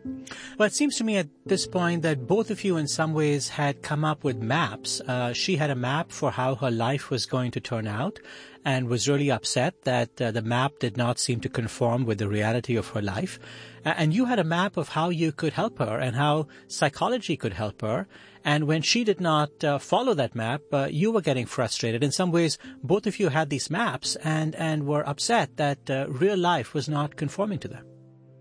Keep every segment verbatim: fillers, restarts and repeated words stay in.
Well, it seems to me at this point that both of you in some ways had come up with maps. Uh, she had a map for how her life was going to turn out and was really upset that uh, the map did not seem to conform with the reality of her life. Uh, and you had a map of how you could help her and how psychology could help her. And when she did not uh, follow that map, uh, you were getting frustrated. In some ways, both of you had these maps and, and were upset that uh, real life was not conforming to them.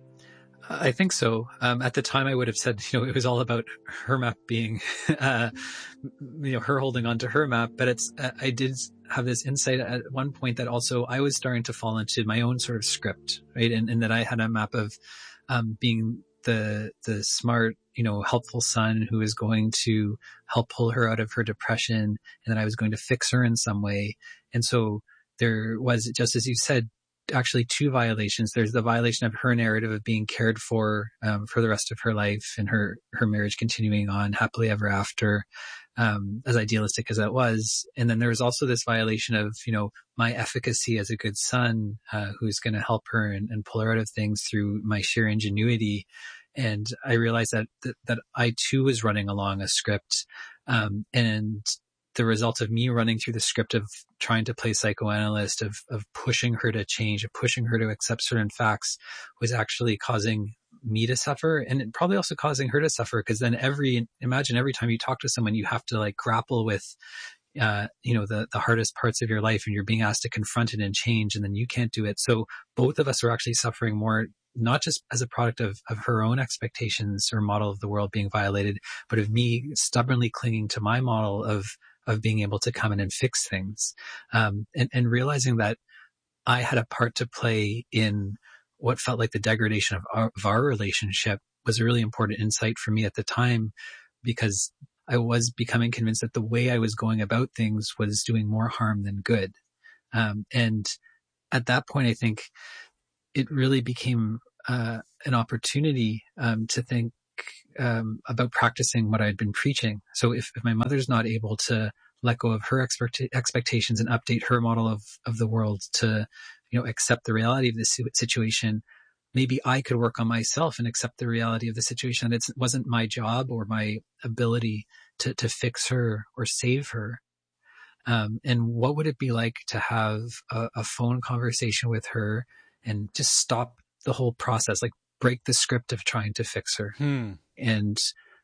I think so. Um, at the time, I would have said, you know, it was all about her map being, uh, you know, her holding on to her map. But it's, uh, I did have this insight at one point that also I was starting to fall into my own sort of script, right? And, and that I had a map of, um, being the, the smart, you know, helpful son who is going to help pull her out of her depression, and that I was going to fix her in some way. And so there was, just as you said, actually two violations. There's the violation of her narrative of being cared for um, for the rest of her life and her, her marriage continuing on happily ever after, um, as idealistic as that was. And then there was also this violation of, you know, my efficacy as a good son, uh, who's going to help her and, and pull her out of things through my sheer ingenuity. And I realized that, that, that I too was running along a script, um, and the result of me running through the script of trying to play psychoanalyst, of, of pushing her to change, of pushing her to accept certain facts, was actually causing me to suffer, and probably also causing her to suffer. Because then every, imagine every time you talk to someone, you have to like grapple with, uh, you know, the, the hardest parts of your life, and you're being asked to confront it and change, and then you can't do it. So both of us are actually suffering more, not just as a product of, of her own expectations or model of the world being violated, but of me stubbornly clinging to my model of of being able to come in and fix things. Um, and, and realizing that I had a part to play in what felt like the degradation of our, of our relationship was a really important insight for me at the time, because I was becoming convinced that the way I was going about things was doing more harm than good. Um, and at that point, I think it really became uh, an opportunity um, to think Um, about practicing what I'd been preaching. So if, if my mother's not able to let go of her expect- expectations and update her model of, of the world to, you know, accept the reality of this situation, maybe I could work on myself and accept the reality of the situation. It wasn't my job or my ability to, to fix her or save her. Um, and what would it be like to have a, a phone conversation with her and just stop the whole process, like break the script of trying to fix her? Hmm. And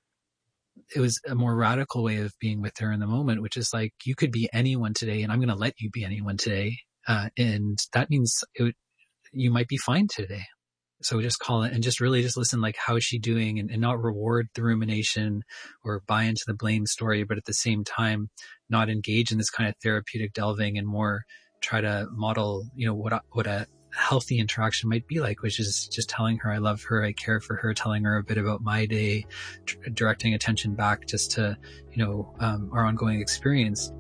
it was a more radical way of being with her in the moment, which is like, you could be anyone today, and I'm going to let you be anyone today. Uh, and that means it would, you might be fine today. So just call it and just really just listen, like, how is she doing? And, and not reward the rumination or buy into the blame story, but at the same time, not engage in this kind of therapeutic delving and more try to model, you know, what, a, what a healthy interaction might be like, which is just telling her I love her, I care for her, telling her a bit about my day, tr- directing attention back just to, you know, um, our ongoing experience.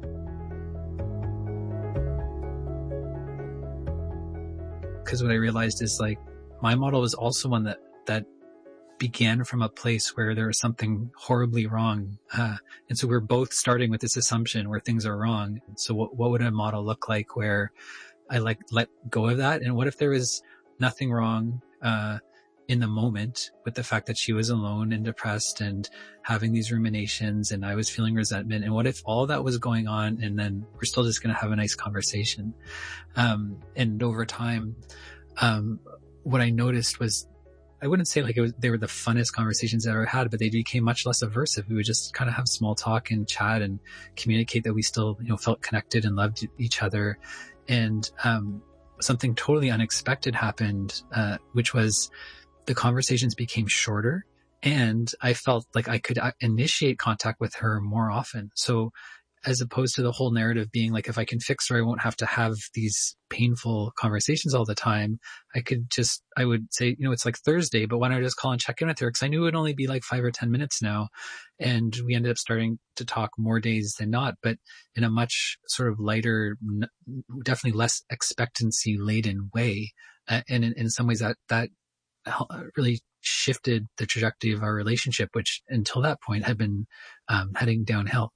Because what I realized is, like, my model was also one that, that began from a place where there was something horribly wrong. Uh, and so we're both starting with this assumption where things are wrong. So what, what would a model look like where I like let go of that? And what if there was nothing wrong, uh, in the moment with the fact that she was alone and depressed and having these ruminations and I was feeling resentment? And what if all that was going on and then we're still just going to have a nice conversation? Um, and over time, um, what I noticed was, I wouldn't say like it was, they were the funnest conversations I ever had, but they became much less aversive. We would just kind of have small talk and chat and communicate that we still, you know, felt connected and loved each other. And, um, something totally unexpected happened, uh, which was the conversations became shorter, and I felt like I could initiate contact with her more often. So as opposed to the whole narrative being like, if I can fix her, I won't have to have these painful conversations all the time. I could just, I would say, you know, it's like Thursday, but why don't I just call and check in with her? Because I knew it would only be like five or ten minutes now. And we ended up starting to talk more days than not, but in a much sort of lighter, definitely less expectancy laden way. Uh, and in, in some ways that, that really shifted the trajectory of our relationship, which until that point had been um, heading downhill.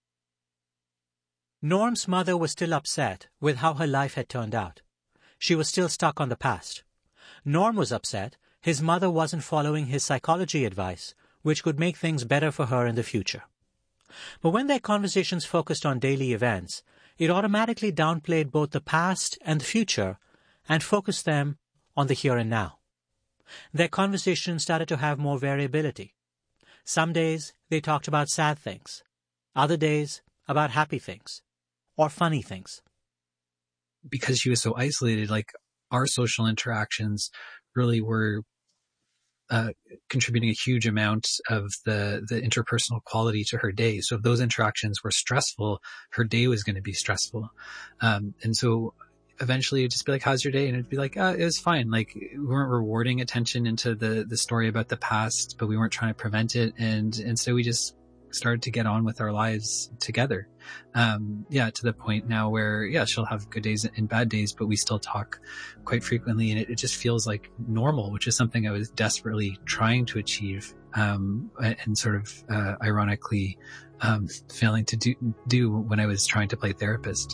Norm's mother was still upset with how her life had turned out. She was still stuck on the past. Norm was upset his mother wasn't following his psychology advice, which could make things better for her in the future. But when their conversations focused on daily events, it automatically downplayed both the past and the future and focused them on the here and now. Their conversations started to have more variability. Some days they talked about sad things, other days about happy things or funny things. Because she was so isolated, like our social interactions really were uh, contributing a huge amount of the, the interpersonal quality to her day. So if those interactions were stressful, her day was going to be stressful. Um, and so eventually it'd just be like, how's your day? And it'd be like, uh, it was fine. Like we weren't rewarding attention into the, the story about the past, but we weren't trying to prevent it. And, and so we just started to get on with our lives together. Um, yeah, to the point now where, yeah, she'll have good days and bad days, but we still talk quite frequently, and it, it just feels like normal, which is something I was desperately trying to achieve, um, and sort of, uh, ironically, um, failing to do, do when I was trying to play therapist.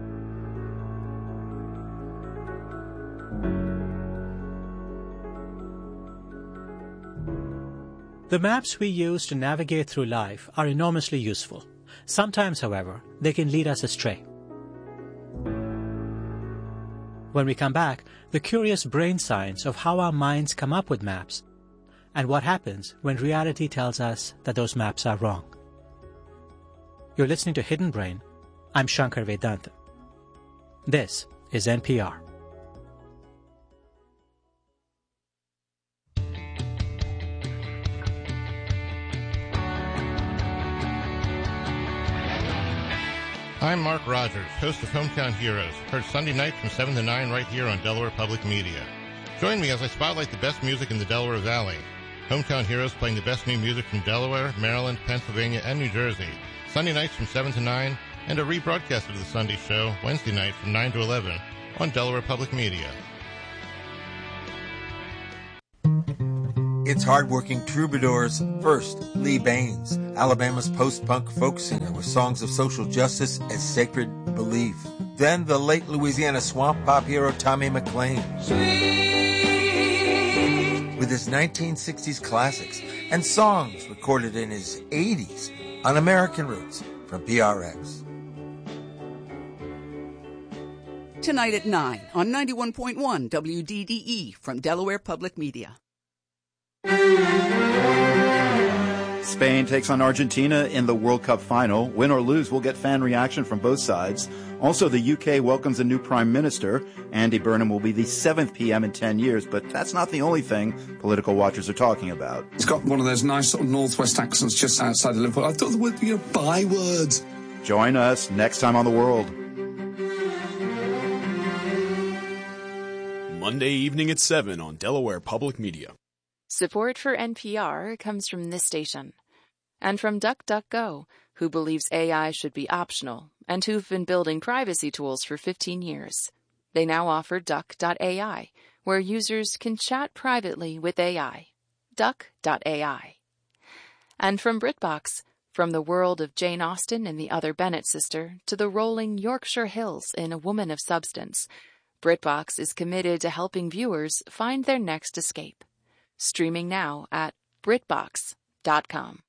The maps we use to navigate through life are enormously useful. Sometimes, however, they can lead us astray. When we come back, the curious brain science of how our minds come up with maps and what happens when reality tells us that those maps are wrong. You're listening to Hidden Brain. I'm Shankar Vedantam. This is N P R. I'm Mark Rogers, host of Hometown Heroes, heard Sunday nights from seven to nine right here on Delaware Public Media. Join me as I spotlight the best music in the Delaware Valley. Hometown Heroes playing the best new music from Delaware, Maryland, Pennsylvania, and New Jersey. Sunday nights from seven to nine, and a rebroadcast of the Sunday show Wednesday night from nine to eleven on Delaware Public Media. It's hardworking troubadours. First, Lee Baines, Alabama's post-punk folk singer with songs of social justice as sacred belief. Then the late Louisiana swamp pop hero Tommy McLean. Sweet. With his nineteen sixties classics and songs recorded in his eighties on American Roots from P R X. Tonight at nine on ninety-one point one W D D E from Delaware Public Media. Spain takes on Argentina in the World Cup final. Win or lose, we'll get fan reaction from both sides. Also, the U K welcomes a new prime minister. Andy Burnham will be the seventh P M in ten years, but that's not the only thing political watchers are talking about. It's got one of those nice sort of northwest accents just outside of Liverpool. I thought there would be a byword. Join us next time on The World. Monday evening at seven on Delaware Public Media. Support for N P R comes from this station and from DuckDuckGo, who believes A I should be optional and who've been building privacy tools for fifteen years. They now offer Duck dot A I, where users can chat privately with A I. Duck dot A I. And from BritBox, from the world of Jane Austen and the Other Bennet sister to the rolling Yorkshire Hills in A Woman of Substance, BritBox is committed to helping viewers find their next escape. Streaming now at Britbox dot com.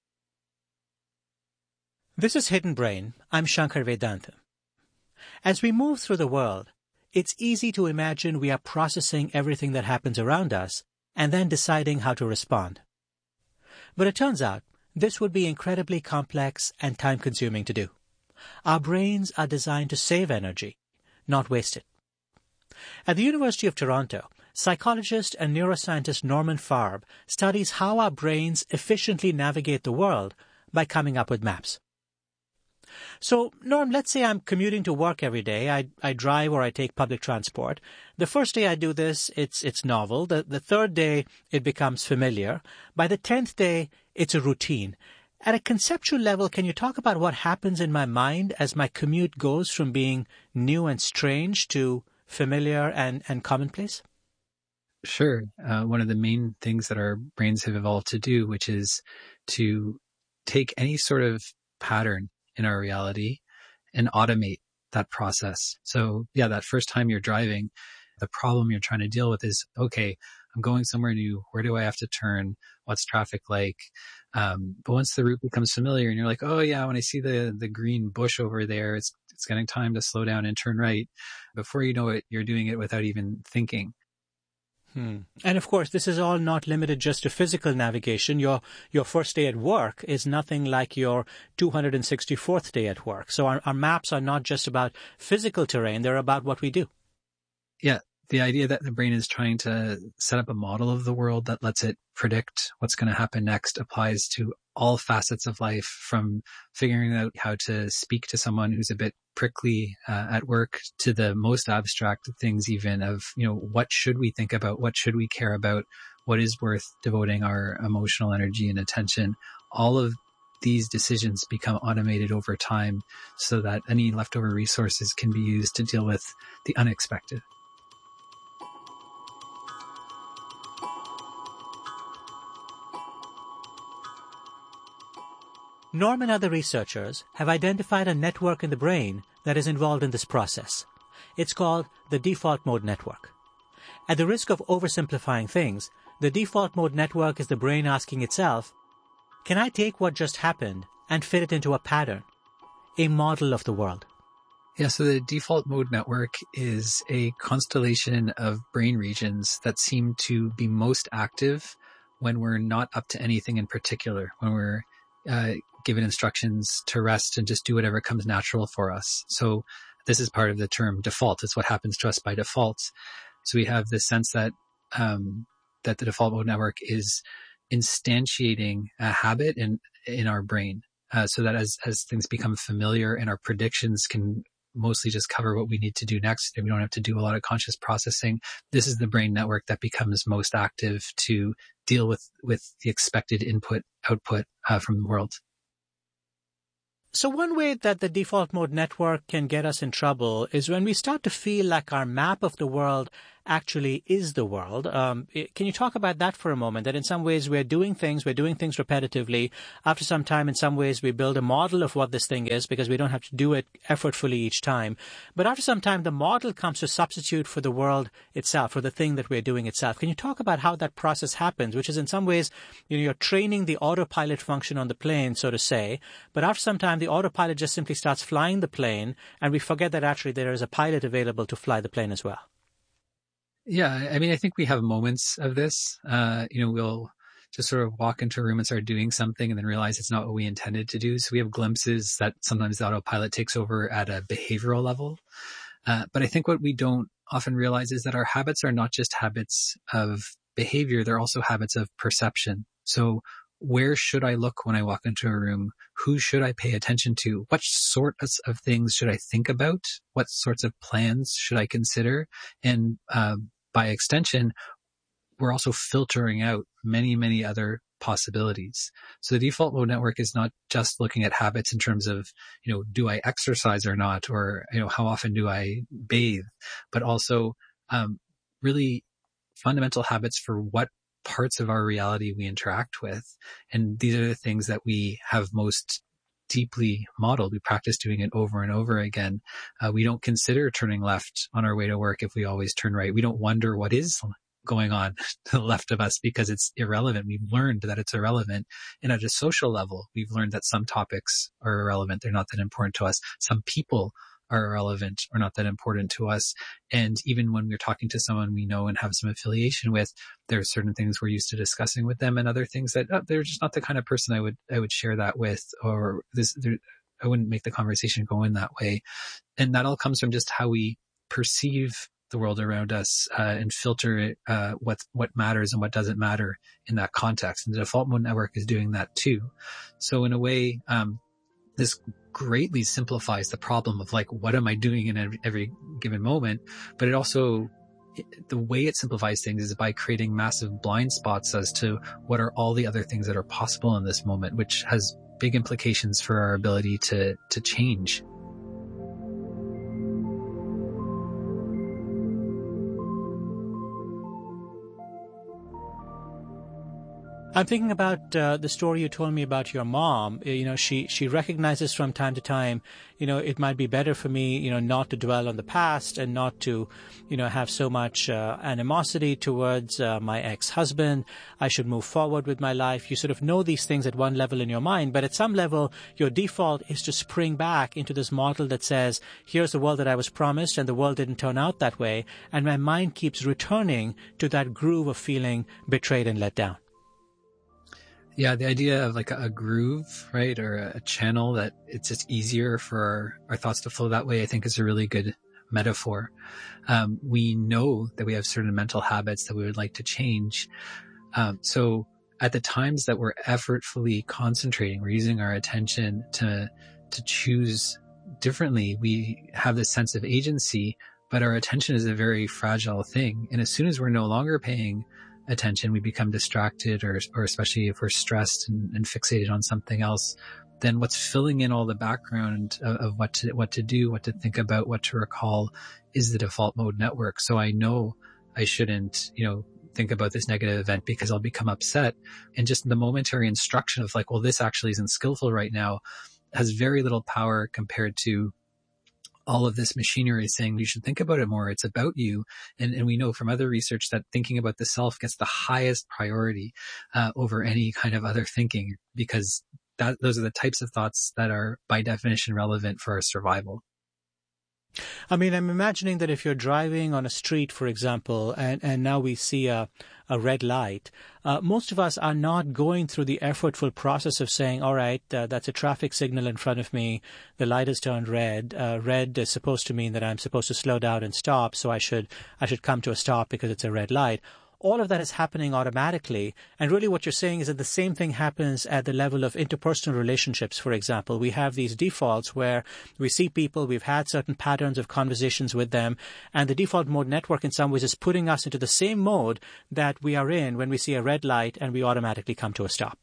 This is Hidden Brain. I'm Shankar Vedantam. As we move through the world, it's easy to imagine we are processing everything that happens around us and then deciding how to respond. But it turns out this would be incredibly complex and time-consuming to do. Our brains are designed to save energy, not waste it. At the University of Toronto, psychologist and neuroscientist Norman Farb studies how our brains efficiently navigate the world by coming up with maps. So, Norm, let's say I'm commuting to work every day. I, I drive or I take public transport. The first day I do this, it's it's novel. The, the third day, it becomes familiar. By the tenth day, it's a routine. At a conceptual level, can you talk about what happens in my mind as my commute goes from being new and strange to familiar and, and commonplace? Sure. Uh, one of the main things that our brains have evolved to do, which is to take any sort of pattern in our reality and automate that process. So yeah, that first time you're driving, the problem you're trying to deal with is, okay, I'm going somewhere new. Where do I have to turn? What's traffic like? Um, but once the route becomes familiar and you're like, oh yeah, when I see the, the green bush over there, it's, it's getting time to slow down and turn right. Before you know it, you're doing it without even thinking. Hmm. And of course, this is all not limited just to physical navigation. Your your first day at work is nothing like your two hundred sixty-fourth day at work. So our, our maps are not just about physical terrain, they're about what we do. Yeah, the idea that the brain is trying to set up a model of the world that lets it predict what's going to happen next applies to all facets of life, from figuring out how to speak to someone who's a bit prickly uh, at work to the most abstract things, even of, you know, what should we think about? What should we care about? What is worth devoting our emotional energy and attention? All of these decisions become automated over time so that any leftover resources can be used to deal with the unexpected. Norm and other researchers have identified a network in the brain that is involved in this process. It's called the default mode network. At the risk of oversimplifying things, the default mode network is the brain asking itself, can I take what just happened and fit it into a pattern, a model of the world? Yeah, so the default mode network is a constellation of brain regions that seem to be most active when we're not up to anything in particular, when we're uh, given instructions to rest and just do whatever comes natural for us. So this is part of the term default. It's what happens to us by default. So we have this sense that um, that the default mode network is instantiating a habit in in our brain, uh, so that as as things become familiar and our predictions can mostly just cover what we need to do next, and we don't have to do a lot of conscious processing. This is the brain network that becomes most active to deal with with the expected input output uh, from the world. So one way that the default mode network can get us in trouble is when we start to feel like our map of the world actually is the world. Um, can you talk about that for a moment? That in some ways we're doing things, we're doing things repetitively. After some time, in some ways, we build a model of what this thing is because we don't have to do it effortfully each time. But after some time, the model comes to substitute for the world itself, for the thing that we're doing itself. Can you talk about how that process happens, which is in some ways, you know, you're training the autopilot function on the plane, so to say, but after some time, the autopilot just simply starts flying the plane, and we forget that actually there is a pilot available to fly the plane as well. Yeah, I mean, I think we have moments of this. Uh, you know, we'll just sort of walk into a room and start doing something and then realize it's not what we intended to do. So we have glimpses that sometimes the autopilot takes over at a behavioral level. Uh, but I think what we don't often realize is that our habits are not just habits of behavior, they're also habits of perception. So where should I look when I walk into a room? Who should I pay attention to? What sorts of things should I think about? What sorts of plans should I consider? And uh, by extension, we're also filtering out many, many other possibilities. So the default mode network is not just looking at habits in terms of, you know, do I exercise or not? Or, you know, how often do I bathe? But also um, really fundamental habits for what parts of our reality we interact with. And these are the things that we have most deeply modeled. We practice doing it over and over again. Uh, we don't consider turning left on our way to work if we always turn right. We don't wonder what is going on to the left of us because it's irrelevant. We've learned that it's irrelevant. And at a social level, we've learned that some topics are irrelevant. They're not that important to us. Some people are irrelevant or not that important to us. And even when we're talking to someone we know and have some affiliation with, there are certain things we're used to discussing with them and other things that oh, they're just not the kind of person I would, I would share that with, or this, I wouldn't make the conversation go in that way. And that all comes from just how we perceive the world around us uh, and filter uh, what, what matters and what doesn't matter in that context. And the default mode network is doing that too. So in a way, um, this greatly simplifies the problem of like, what am I doing in every, every given moment? But it also, the way it simplifies things is by creating massive blind spots as to what are all the other things that are possible in this moment, which has big implications for our ability to, to change. I'm thinking about uh, the story you told me about your mom. You know, she, she recognizes from time to time, you know, it might be better for me, you know, not to dwell on the past and not to, you know, have so much uh, animosity towards uh, my ex-husband. I should move forward with my life. You sort of know these things at one level in your mind, but at some level, your default is to spring back into this model that says, here's the world that I was promised and the world didn't turn out that way. And my mind keeps returning to that groove of feeling betrayed and let down. Yeah, the idea of like a, a groove, right, or a, a channel that it's just easier for our, our thoughts to flow that way, I think is a really good metaphor. Um, we know that we have certain mental habits that we would like to change. Um, so at the times that we're effortfully concentrating, we're using our attention to to choose differently, we have this sense of agency, but our attention is a very fragile thing. And as soon as we're no longer paying attention, we become distracted, or or especially if we're stressed and, and fixated on something else, then what's filling in all the background of, of what to what to do, what to think about, what to recall is the default mode network. So I know I shouldn't, you know, think about this negative event because I'll become upset. And just the momentary instruction of like, well, this actually isn't skillful right now has very little power compared to all of this machinery saying you should think about it more. It's about you. And, and we know from other research that thinking about the self gets the highest priority uh, over any kind of other thinking, because that those are the types of thoughts that are by definition relevant for our survival. I mean, I'm imagining that if you're driving on a street, for example, and, and now we see a, a red light, uh, most of us are not going through the effortful process of saying, all right, uh, that's a traffic signal in front of me. The light has turned red. Uh, red is supposed to mean that I'm supposed to slow down and stop. So I should, I should come to a stop because it's a red light. All of that is happening automatically. And really what you're saying is that the same thing happens at the level of interpersonal relationships, for example. We have these defaults where we see people, we've had certain patterns of conversations with them, and the default mode network in some ways is putting us into the same mode that we are in when we see a red light and we automatically come to a stop.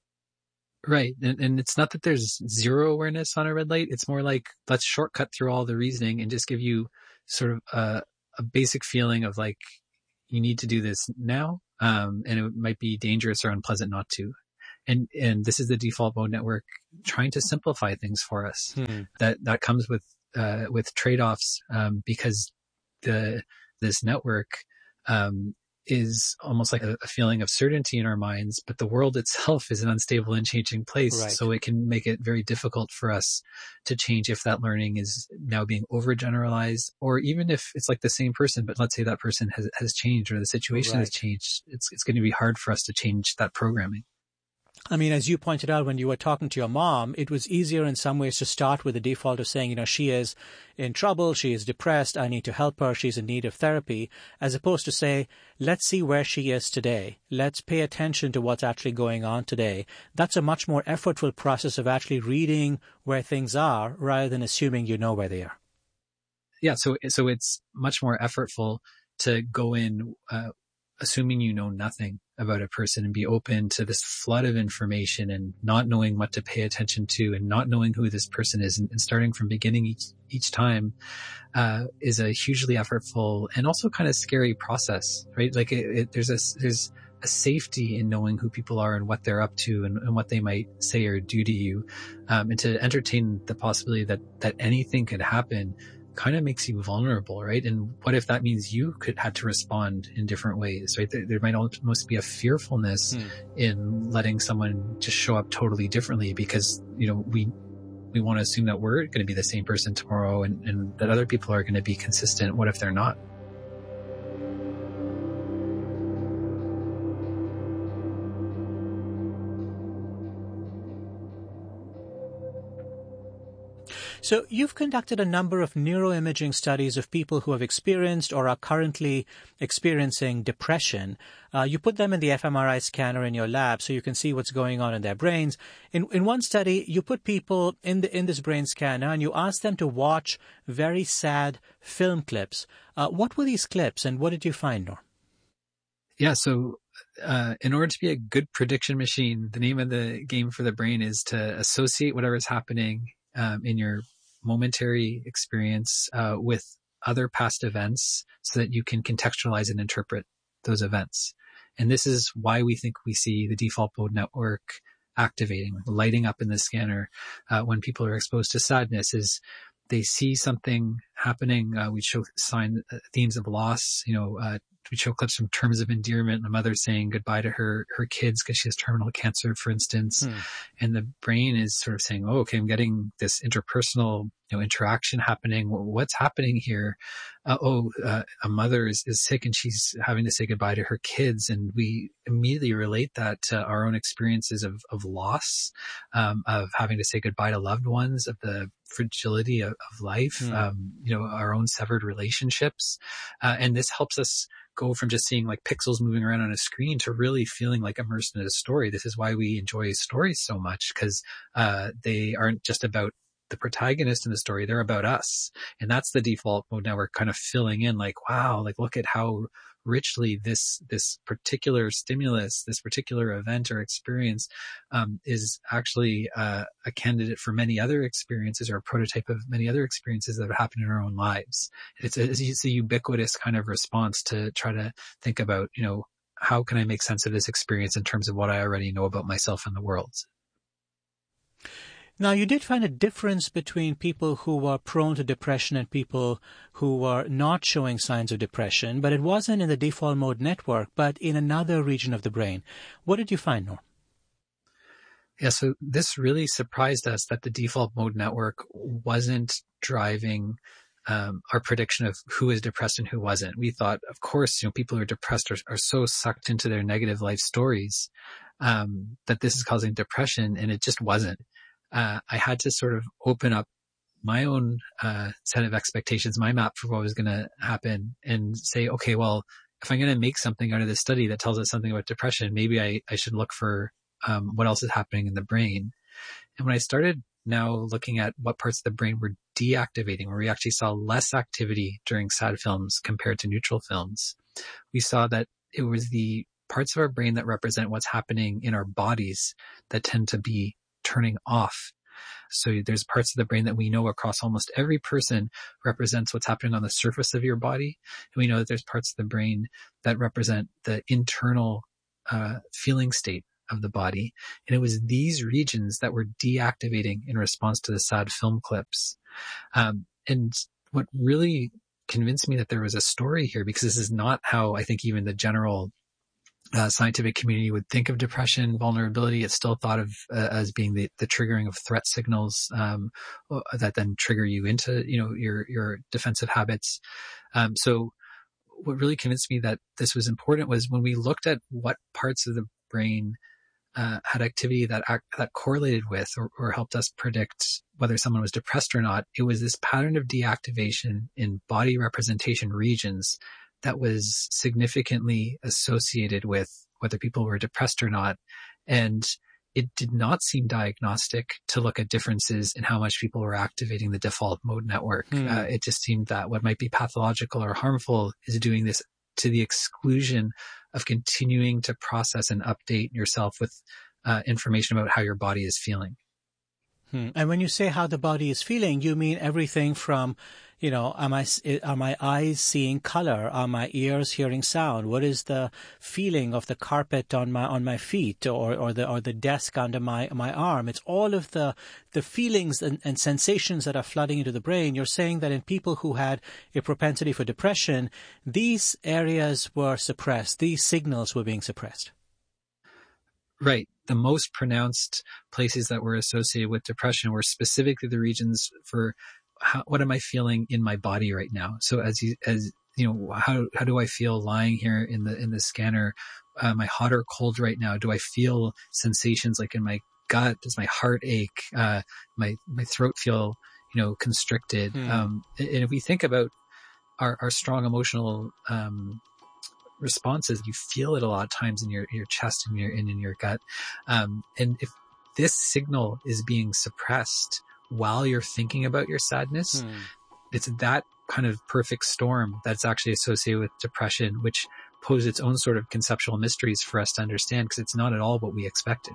Right. And, and it's not that there's zero awareness on a red light. It's more like, let's shortcut through all the reasoning and just give you sort of a, a basic feeling of like, you need to do this now, um, and it might be dangerous or unpleasant not to. And and this is the default mode network trying to simplify things for us. Hmm. That that comes with uh, with trade-offs, um, because the this network um, is almost like a, a feeling of certainty in our minds, but the world itself is an unstable and changing place. Right. So it can make it very difficult for us to change if that learning is now being overgeneralized, or even if it's like the same person, but let's say that person has, has changed or the situation right. has changed. It's, it's going to be hard for us to change that programming. I mean, as you pointed out when you were talking to your mom, it was easier in some ways to start with the default of saying, you know, she is in trouble, she is depressed, I need to help her, she's in need of therapy, as opposed to say, let's see where she is today. Let's pay attention to what's actually going on today. That's a much more effortful process of actually reading where things are rather than assuming you know where they are. Yeah, so so it's much more effortful to go in uh, assuming you know nothing about a person and be open to this flood of information and not knowing what to pay attention to and not knowing who this person is, and, and starting from beginning each each time uh, is a hugely effortful and also kind of scary process, right? Like it, it, there's a there's a safety in knowing who people are and what they're up to and, and what they might say or do to you, um, and to entertain the possibility that that anything could happen kind of makes you vulnerable, right? And what if that means you could had to respond in different ways, right? There, there might almost be a fearfulness hmm. in letting someone just show up totally differently because, you know, we we want to assume that we're going to be the same person tomorrow and, and that other people are going to be consistent. What if they're not? So you've conducted a number of neuroimaging studies of people who have experienced or are currently experiencing depression. Uh, you put them in the fMRI scanner in your lab so you can see what's going on in their brains. In in one study, you put people in the in this brain scanner and you asked them to watch very sad film clips. Uh, what were these clips and what did you find, Norm? Yeah, so uh, in order to be a good prediction machine, the name of the game for the brain is to associate whatever's happening um, in your momentary experience uh, with other past events so that you can contextualize and interpret those events. And this is why we think we see the default mode network activating, lighting up in the scanner uh, when people are exposed to sadness. Is they see something happening. Uh, we show sign uh, themes of loss. You know, uh, we show clips from terms of endearment. My mother saying goodbye to her her kids because she has terminal cancer, for instance, hmm. and the brain is sort of saying, "Oh, okay, I'm getting this interpersonal, you know, interaction happening. What's happening here? Uh, oh, uh, a mother is, is sick and she's having to say goodbye to her kids," and we immediately relate that to our own experiences of of loss, um, of having to say goodbye to loved ones, of the fragility of, of life, hmm. um, you know, our own severed relationships, uh, and this helps us go from just seeing like pixels moving around on a screen to really feeling like immersed in a story. This is why we enjoy stories so much, because uh, they aren't just about the protagonist in the story, they're about us. And that's the default mode network kind of filling in like, wow, like look at how richly this, this particular stimulus, this particular event or experience, um, is actually, uh, a candidate for many other experiences or a prototype of many other experiences that have happened in our own lives. It's a, it's a ubiquitous kind of response to try to think about, you know, how can I make sense of this experience in terms of what I already know about myself and the world? Now, you did find a difference between people who were prone to depression and people who were not showing signs of depression, but it wasn't in the default mode network, but in another region of the brain. What did you find, Norm? Yeah, so this really surprised us that the default mode network wasn't driving um, our prediction of who is depressed and who wasn't. We thought, of course, you know, people who are depressed are, are so sucked into their negative life stories um, that this is causing depression, and it just wasn't. Uh, I had to sort of open up my own uh, set of expectations, my map for what was going to happen, and say, okay, well, if I'm going to make something out of this study that tells us something about depression, maybe I, I should look for um, what else is happening in the brain. And when I started now looking at what parts of the brain were deactivating, where we actually saw less activity during sad films compared to neutral films, we saw that it was the parts of our brain that represent what's happening in our bodies that tend to be turning off. So there's parts of the brain that we know across almost every person represents what's happening on the surface of your body. And we know that there's parts of the brain that represent the internal uh, feeling state of the body. And it was these regions that were deactivating in response to the sad film clips. Um, and what really convinced me that there was a story here, because this is not how I think even the general Uh, scientific community would think of depression, vulnerability. It's still thought of uh, as being the, the triggering of threat signals um, that then trigger you into, you know, your your defensive habits. Um, so, what really convinced me that this was important was when we looked at what parts of the brain uh, had activity that act, that correlated with or, or helped us predict whether someone was depressed or not. It was this pattern of deactivation in body representation regions that was significantly associated with whether people were depressed or not. And it did not seem diagnostic to look at differences in how much people were activating the default mode network. Mm. Uh, it just seemed that what might be pathological or harmful is doing this to the exclusion of continuing to process and update yourself with uh, information about how your body is feeling. Hmm. And when you say how the body is feeling, you mean everything from, you know, am I, are my eyes seeing color? Are my ears hearing sound? What is the feeling of the carpet on my, on my feet or, or the, or the desk under my, my arm? It's all of the, the feelings and, and sensations that are flooding into the brain. You're saying that in people who had a propensity for depression, these areas were suppressed. These signals were being suppressed. Right. The most pronounced places that were associated with depression were specifically the regions for how, what am I feeling in my body right now? So as you, as you know, how, how do I feel lying here in the, in the scanner? Uh, am I hot or cold right now? Do I feel sensations like in my gut? Does my heart ache? Uh, my, my throat feel, you know, constricted? Hmm. Um, and if we think about our, our strong emotional, um, responses, you feel it a lot of times in your, your chest and your, and in your gut. Um, and if this signal is being suppressed while you're thinking about your sadness, hmm. it's that kind of perfect storm that's actually associated with depression, which poses its own sort of conceptual mysteries for us to understand, because it's not at all what we expected.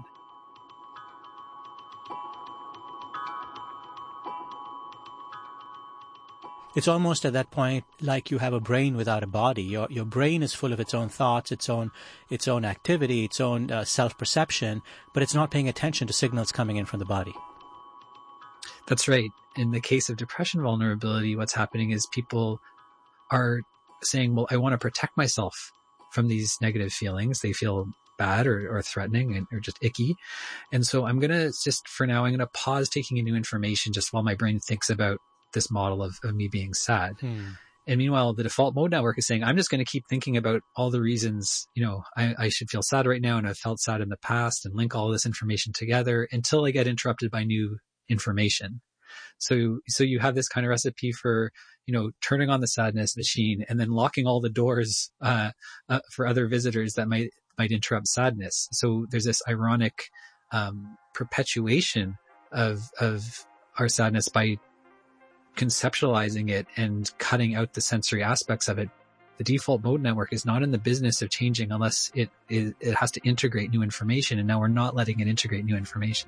It's almost at that point like you have a brain without a body. Your your brain is full of its own thoughts, its own its own activity, its own uh, self-perception, but it's not paying attention to signals coming in from the body. That's right. In the case of depression vulnerability, what's happening is people are saying, well, I want to protect myself from these negative feelings. They feel bad or, or threatening and, or just icky. And so I'm going to just, for now, I'm going to pause taking in new information just while my brain thinks about this model of, of me being sad. Hmm. And meanwhile, the default mode network is saying, I'm just going to keep thinking about all the reasons, you know, I, I should feel sad right now. And I've felt sad in the past, and link all this information together until I get interrupted by new information. So, so you have this kind of recipe for, you know, turning on the sadness machine and then locking all the doors, uh, uh for other visitors that might, might interrupt sadness. So there's this ironic, um, perpetuation of, of our sadness by conceptualizing it and cutting out the sensory aspects of it. The default mode network is not in the business of changing unless it, it, it has to integrate new information. And now we're not letting it integrate new information.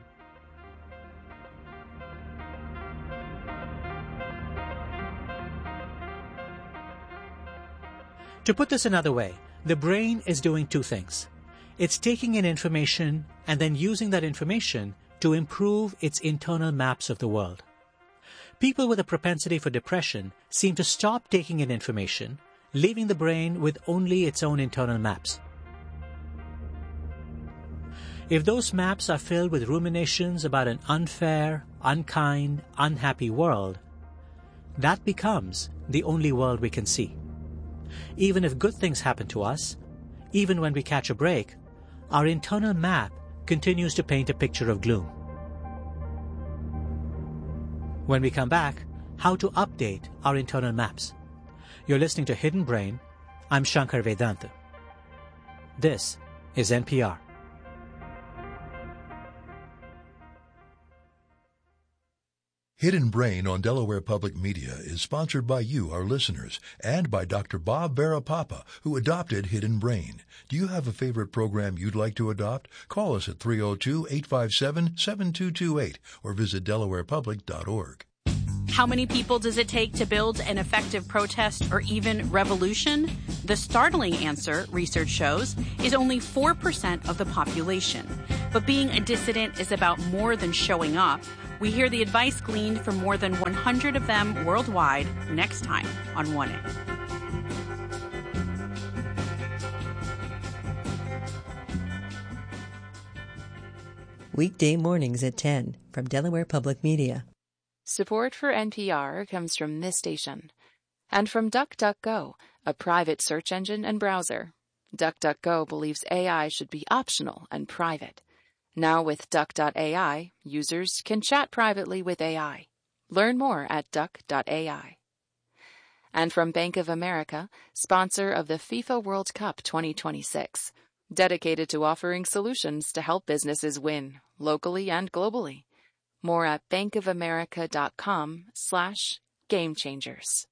To put this another way, the brain is doing two things. It's taking in information and then using that information to improve its internal maps of the world. People with a propensity for depression seem to stop taking in information, leaving the brain with only its own internal maps. If those maps are filled with ruminations about an unfair, unkind, unhappy world, that becomes the only world we can see. Even if good things happen to us, even when we catch a break, our internal map continues to paint a picture of gloom. When we come back, how to update our internal maps. You're listening to Hidden Brain. I'm Shankar Vedanta. This is N P R. Hidden Brain on Delaware Public Media is sponsored by you, our listeners, and by Doctor Bob Barapapa, who adopted Hidden Brain. Do you have a favorite program you'd like to adopt? Call us at three oh two, eight five seven, seven two two eight or visit delaware public dot org. How many people does it take to build an effective protest or even revolution? The startling answer, research shows, is only four percent of the population. But being a dissident is about more than showing up. We hear the advice gleaned from more than one hundred of them worldwide next time on One In. Weekday mornings at ten from Delaware Public Media. Support for N P R comes from this station and from DuckDuckGo, a private search engine and browser. DuckDuckGo believes A I should be optional and private. Now with Duck dot A I, users can chat privately with A I. Learn more at Duck dot A I. And from Bank of America, sponsor of the FIFA World Cup twenty twenty-six, dedicated to offering solutions to help businesses win, locally and globally. More at bankofamerica.com slash game changers.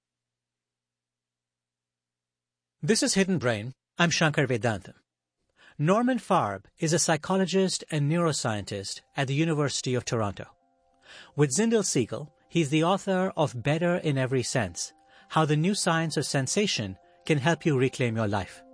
This is Hidden Brain. I'm Shankar Vedanta. Norman Farb is a psychologist and neuroscientist at the University of Toronto. With Zindel Segal, he's the author of Better in Every Sense, How the New Science of Sensation Can Help You Reclaim Your Life.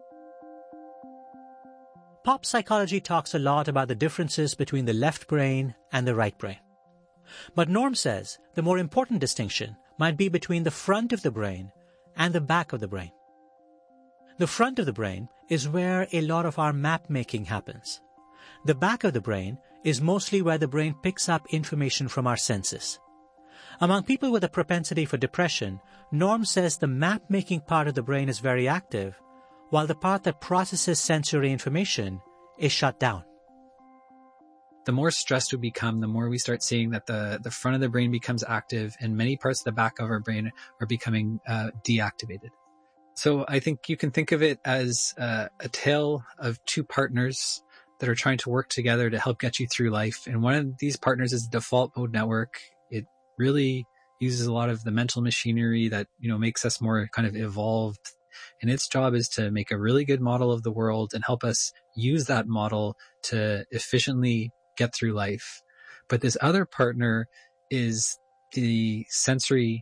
Pop psychology talks a lot about the differences between the left brain and the right brain. But Norm says the more important distinction might be between the front of the brain and the back of the brain. The front of the brain is where a lot of our map-making happens. The back of the brain is mostly where the brain picks up information from our senses. Among people with a propensity for depression, Norm says the map-making part of the brain is very active, while the part that processes sensory information is shut down. The more stressed we become, the more we start seeing that the, the front of the brain becomes active and many parts of the back of our brain are becoming uh, deactivated. So I think you can think of it as uh, a tale of two partners that are trying to work together to help get you through life. And one of these partners is the default mode network. It really uses a lot of the mental machinery that, you know, makes us more kind of evolved. And its job is to make a really good model of the world and help us use that model to efficiently get through life. But this other partner is the sensory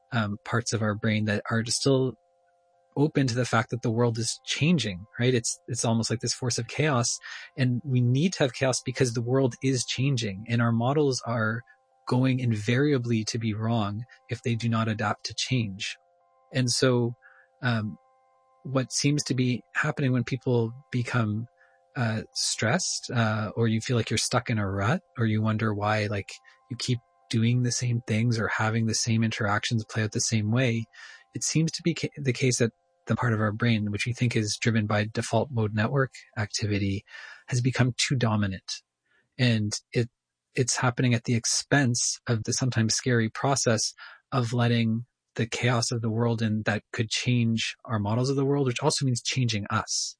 um, parts of our brain that are still open to the fact that the world is changing, right? It's, it's almost like this force of chaos, and we need to have chaos because the world is changing and our models are going invariably to be wrong if they do not adapt to change. And so, um, what seems to be happening when people become, uh, stressed, uh, or you feel like you're stuck in a rut, or you wonder why, like, you keep doing the same things or having the same interactions play out the same way. It seems to be ca- the case that the part of our brain, which we think is driven by default mode network activity, has become too dominant. And it, it's happening at the expense of the sometimes scary process of letting the chaos of the world in that could change our models of the world, which also means changing us.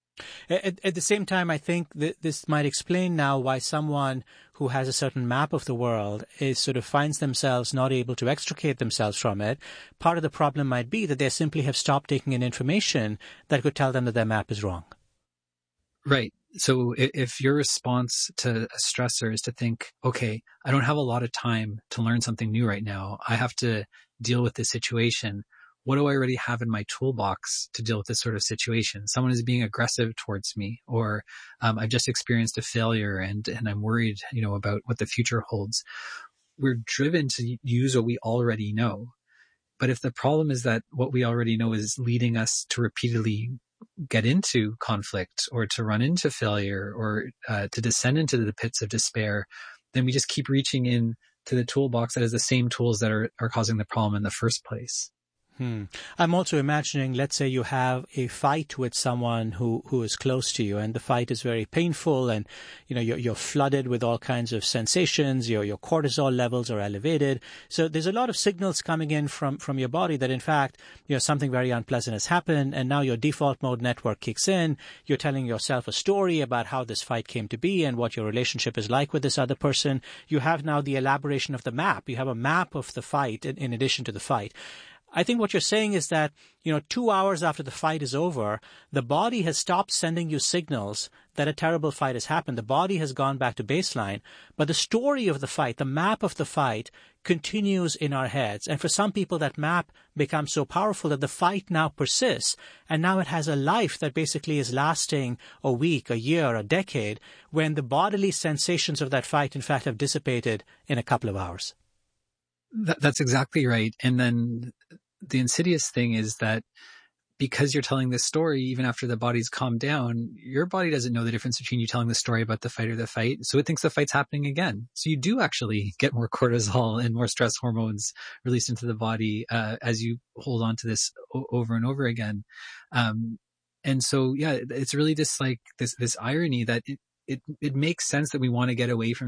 At, at the same time, I think that this might explain now why someone who has a certain map of the world is sort of finds themselves not able to extricate themselves from it. Part of the problem might be that they simply have stopped taking in information that could tell them that their map is wrong. Right. So if your response to a stressor is to think, okay, I don't have a lot of time to learn something new right now. I have to deal with this situation. What do I already have in my toolbox to deal with this sort of situation? Someone is being aggressive towards me, or um, I've just experienced a failure and, and I'm worried, you know, about what the future holds. We're driven to use what we already know. But if the problem is that what we already know is leading us to repeatedly get into conflict or to run into failure or uh, to descend into the pits of despair, then we just keep reaching in to the toolbox that is the same tools that are, are causing the problem in the first place. Hmm. I'm also imagining, let's say you have a fight with someone who, who is close to you, and the fight is very painful, and you know you're, you're flooded with all kinds of sensations. Your your cortisol levels are elevated, so there's a lot of signals coming in from from your body that in fact you know something very unpleasant has happened, and now your default mode network kicks in. You're telling yourself a story about how this fight came to be and what your relationship is like with this other person. You have now the elaboration of the map. You have a map of the fight in, in addition to the fight. I think what you're saying is that, you know, two hours after the fight is over, the body has stopped sending you signals that a terrible fight has happened. The body has gone back to baseline. But the story of the fight, the map of the fight, continues in our heads. And for some people, that map becomes so powerful that the fight now persists. And now it has a life that basically is lasting a week, a year, a decade, when the bodily sensations of that fight, in fact, have dissipated in a couple of hours. That, that's exactly right. And then the insidious thing is that because you're telling this story, even after the body's calmed down, your body doesn't know the difference between you telling the story about the fight or the fight. So it thinks the fight's happening again. So you do actually get more cortisol and more stress hormones released into the body uh, as you hold on to this o- over and over again. Um, and so, yeah, it's really just like this, this irony that it, it, it makes sense that we want to get away from